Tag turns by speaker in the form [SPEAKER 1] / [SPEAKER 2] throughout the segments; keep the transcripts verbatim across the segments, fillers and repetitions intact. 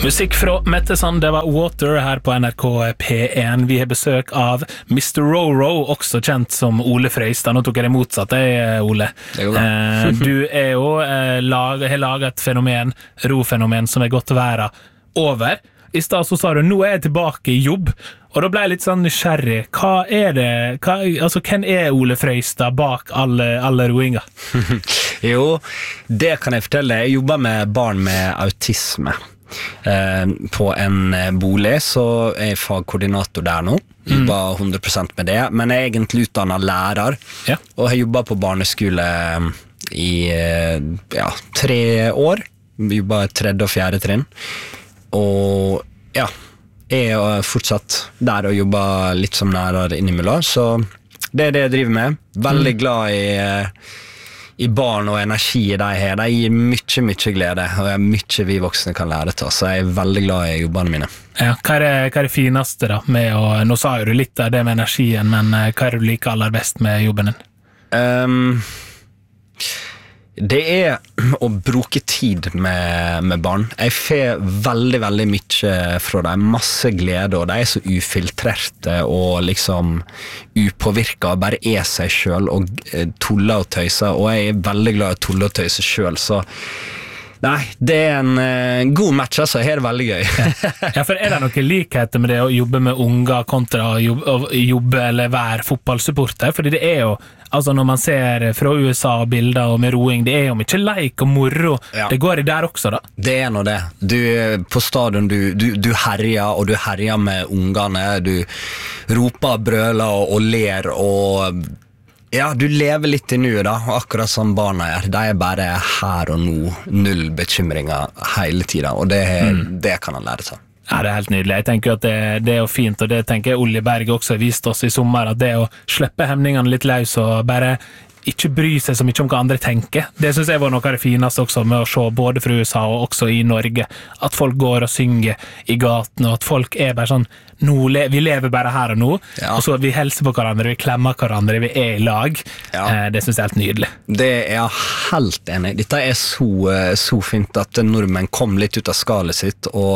[SPEAKER 1] Musikk fra Mette Sand, det var Water her på N R K P one. Vi har besøk av mister Roro, også kjent som Ole Frøystad. Nå tok jeg det motsatt, det Ole.
[SPEAKER 2] Det går bra.
[SPEAKER 1] eh, du er jo eh, lag, har laget et fenomen, ro-fenomen, som er godt å være over. I stad så sa du, nå er jeg tilbake i jobb, og da ble jeg litt sånn nysgjerrig. Hva er det, hva, altså, hvem er Ole Frøystad bak alle, alle roinger?
[SPEAKER 2] Jo, det kan jeg fortelle. Jeg jobber med barn med autisme. Eh, på en bolig, så er jeg fagkoordinator der nå. Jobber hundre prosent med det, men jeg er egentlig utdannet lærer,
[SPEAKER 1] Ja.
[SPEAKER 2] og jeg jobber på barneskole i eh, ja, tre år. Jobber tredje og fjerde trinn. Og ja, jeg er fortsatt der og jobber litt som lærer innimellom, så det er det jeg driver med. Veldig glad i eh, i barn og energi de har. De gir mye, mye glede, og det er mye vi voksne kan lære til, så jeg er veldig glad i jobbene mine.
[SPEAKER 1] Ja, hva er, det, hva er det fineste da med å, nå sa jo du litt av det med energien, men eh, hva er det du liker aller best med jobben din?
[SPEAKER 2] Um, det er å bruke tid med, med barn. Jeg får veldig, veldig mye fra dem, masse glede, og de er så ufiltrerte og liksom upåvirket, bare er seg selv og tuller og tøyser, og jeg er veldig glad i å tulle og tøyse selv, så nei, det er en uh, god match, altså. Her er det veldig gøy.
[SPEAKER 1] Ja, for er det noen likheter med det å jobbe med unger kontra å jobbe, å jobbe eller være fotballsupporter? Fordi det er jo, altså når man ser fra U S A bilder og med roing, det er jo mye leik og moro. Ja. Det går i der også da. Det
[SPEAKER 2] er noe det. Du, på stadion, du, du, du herjer, og du herjer med ungene. Du roper, brøler og, og ler, og ja, du lever litt i nuet da, akkurat som barna er. De er bare her og nå, null bekymringer hele tiden, og det, mm. det kan han lære seg.
[SPEAKER 1] Ja, det er helt nydelig. Jeg tenker at det, det er jo fint, og det tenker jeg Olli Berg også har vist oss i sommer, at det å slippe hemningene litt løs og bare ikke bry seg så mye om hva andre tenker. Det synes jeg var noe av det fineste også med å se både fra U S A og også i Norge, at folk går og synger i gaten, og at folk er bare sånn, nå, vi lever bare her og nå, ja. Og så vi helser på hverandre, vi klemmer hverandre, vi er i lag. Ja. Det synes jeg er helt nydelig.
[SPEAKER 2] Det er jeg helt enig. Dette er så, så fint at nordmenn kom litt ut av skalet sitt, og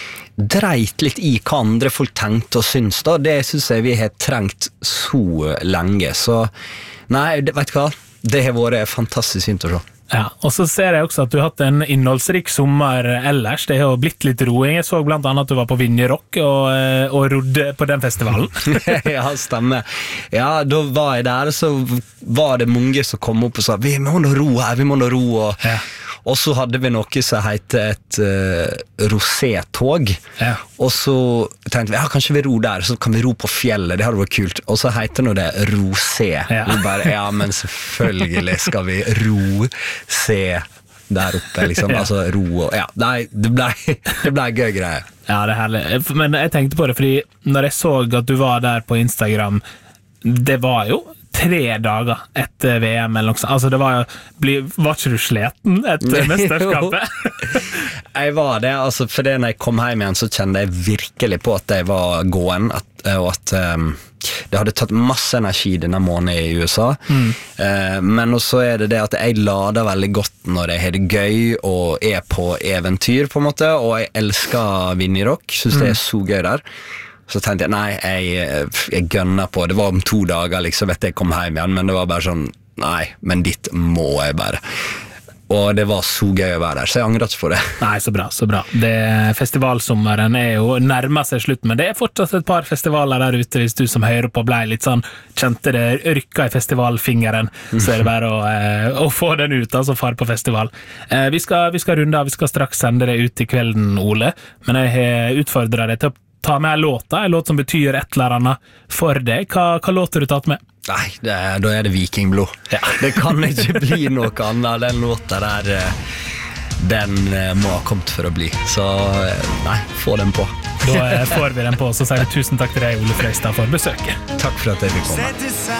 [SPEAKER 2] dreit litt i hva andre folk tenkte og syns da. Det synes jeg vi har trengt så lenge, så nei, vet du hva? Det har vært fantastisk fint å se.
[SPEAKER 1] Ja, og så ser jeg også at du har hatt en innholdsrik sommer ellers. Det har jo blitt litt roing. Jeg så blant annet at du var på Vinje Rock og, og rodde på den festivalen.
[SPEAKER 2] Ja, stemmer. Ja, da var jeg der, og så var det mange som kom opp og sa, vi må nå ro her, vi må nå ro, og ja. Og så hadde vi noe som heter et uh, rosé-tog, ja. Og så tenkte vi, ja, kanskje vi ro der, så kan vi ro på fjellet, det hadde vært kult. Og så heter nå det rosé. Ja. Vi bare, ja, men selvfølgelig skal vi ro-se der oppe, liksom. Ja. Altså ro og, ja, nei, det ble, det ble gøy greier.
[SPEAKER 1] Ja, det er herlig. Men jeg tenkte på det, fordi når jeg så at du var der på Instagram, det var jo tre dager etter V M eller noe sånt. Altså det var jo, var ikke du sleten etter mesterskapet?
[SPEAKER 2] Jeg var det, altså for det når jeg kom hjem igjen så kjente jeg virkelig på at jeg var gåen, at, og at um, det hadde tatt masse energi denne måneden i U S A, mm. uh, men også er det det at jeg lader veldig godt når jeg har det gøy og er på eventyr på en måte, og jeg elsker Vinje Rock, synes mm. det er så gøy der. Så tenkte jeg, nei, jeg, jeg gønner på. Det var om to dager, liksom, etter jeg kom hjem igjen, men det var bare sånn, nei, men dit må jeg bare. Og det var så gøy å være der, så jeg angret ikke på det.
[SPEAKER 1] Nei, så bra, så bra. Det, festivalsommeren er jo nærmere seg slutt, men det er fortsatt et par festivaler der ute, hvis du som hører på ble litt sånn, kjente det rykka i festivalfingeren, så er det bare å, eh, å få den ut, altså far på festival. Eh, vi, skal, vi skal runde av, vi skal straks sende det ut i kvelden, Ole, men jeg har utfordret deg til å ta med en låta, en låt som betyr et eller annet for deg. Hva, hva låter du tatt med?
[SPEAKER 2] Nei, det er, da er det Vikingblod. Ja. Det kan ikke bli noe annet. Den låta der, den må ha kommet for å bli. Så nei, få den på.
[SPEAKER 1] Da får vi den på, så sier vi tusen takk til deg, Ole Frøystad, for besøket.
[SPEAKER 2] Takk for at jeg fikk komme.